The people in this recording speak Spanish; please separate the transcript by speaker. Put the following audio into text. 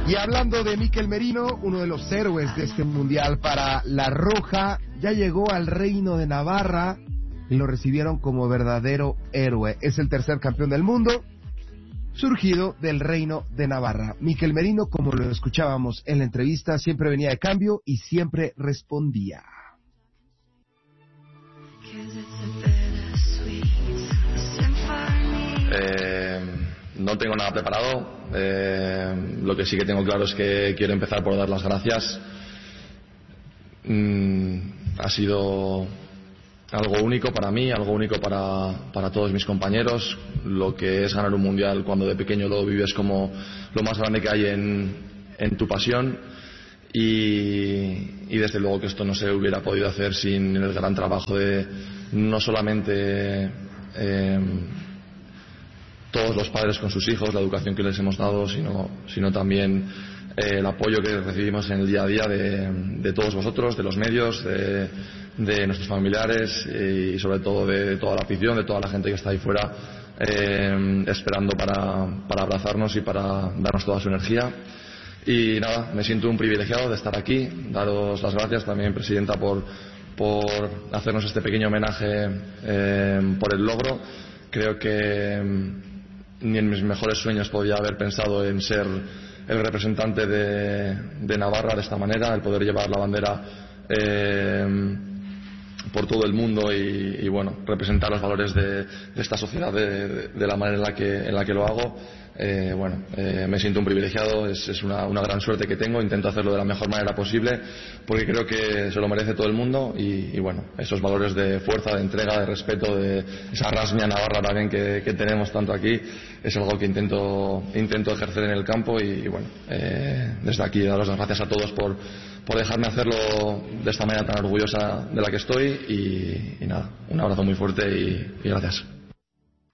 Speaker 1: Y hablando de Mikel Merino, uno de los héroes de este mundial para La Roja, ya llegó al Reino de Navarra y lo recibieron como verdadero héroe. Es el tercer campeón del mundo, surgido del Reino de Navarra. Mikel Merino, como lo escuchábamos en la entrevista, siempre venía de cambio y siempre respondía.
Speaker 2: No tengo nada preparado. Lo que sí que tengo claro es que quiero empezar por dar las gracias. Ha sido algo único para mí, algo único para todos mis compañeros. Lo que es ganar un mundial cuando de pequeño lo vives como lo más grande que hay en tu pasión. Y desde luego que esto no se hubiera podido hacer sin el gran trabajo de no solamente todos los padres con sus hijos, la educación que les hemos dado, sino también el apoyo que recibimos en el día a día de todos vosotros, de los medios, de nuestros familiares y sobre todo de toda la afición, de toda la gente que está ahí fuera esperando para abrazarnos y para darnos toda su energía. Y nada, me siento un privilegiado de estar aquí. Daros las gracias también, Presidenta, por hacernos este pequeño homenaje por el logro. Creo que ni en mis mejores sueños podía haber pensado en ser el representante de Navarra de esta manera, el poder llevar la bandera por todo el mundo y bueno, representar los valores de esta sociedad de la manera en la que lo hago. Me siento un privilegiado, es una gran suerte que tengo. Intento hacerlo de la mejor manera posible porque creo que se lo merece todo el mundo y bueno, esos valores de fuerza, de entrega, de respeto, de esa rasmia navarra también que tenemos tanto aquí, es algo que intento ejercer en el campo y bueno, desde aquí daros las gracias a todos por dejarme hacerlo de esta manera tan orgullosa de la que estoy y nada, un abrazo muy fuerte y gracias.